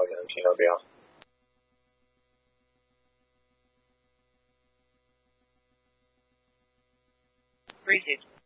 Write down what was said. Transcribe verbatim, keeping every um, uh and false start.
道可能听到这样。 Greetings.